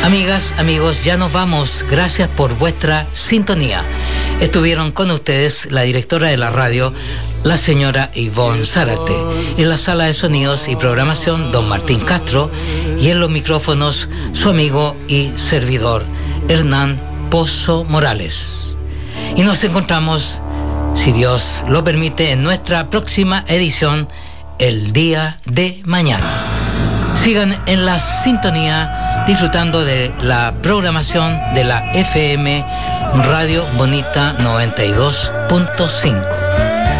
Amigas, amigos, ya nos vamos. Gracias por vuestra sintonía. Estuvieron con ustedes la directora de la radio, la señora Ivonne Zárate. En la sala de sonidos y programación, don Martín Castro. Y en los micrófonos, su amigo y servidor, Hernán Pozo Morales. Y nos encontramos, si Dios lo permite, en nuestra próxima edición, el día de mañana. Sigan en la sintonía, disfrutando de la programación de la FM Radio Bonita 92.5.